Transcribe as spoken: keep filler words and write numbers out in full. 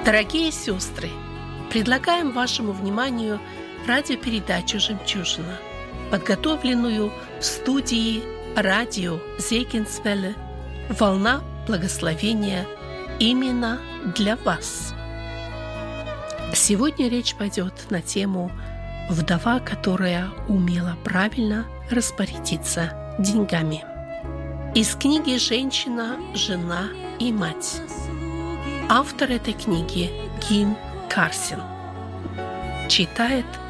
Дорогие сестры, предлагаем вашему вниманию радиопередачу «Жемчужина», подготовленную в студии радио Зегенсвелле «Волна благословения» именно для вас. Сегодня речь пойдет на тему «Вдова, которая умела правильно распорядиться деньгами». Из книги «Женщина, жена и мать». Автор этой книги Ким Карсен. Читает